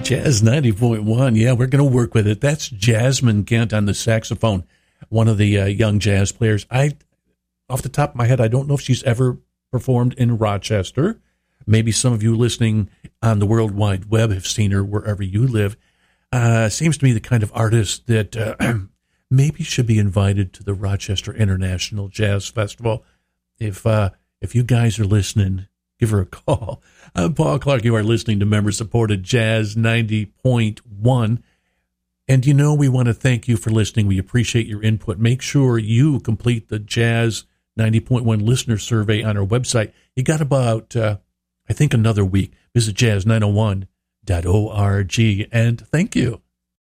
Jazz 90.1. Yeah, we're going to work with it. That's Jasmine Kent on the saxophone, one of the young jazz players. Off the top of my head, I don't know if she's ever performed in Rochester. Maybe some of you listening on the World Wide Web have seen her wherever you live. Seems to me the kind of artist that maybe should be invited to the Rochester International Jazz Festival. If you guys are listening, give her a call. I'm Paul Clark. You are listening to member-supported Jazz 90.1. And we want to thank you for listening. We appreciate your input. Make sure you complete the Jazz 90.1 listener survey on our website. You got about, I think, another week. Visit jazz901.org. And thank you.